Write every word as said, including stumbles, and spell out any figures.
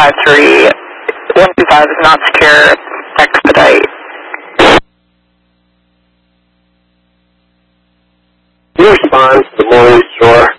five three, one two five is not secure, expedite. You respond to the morning store.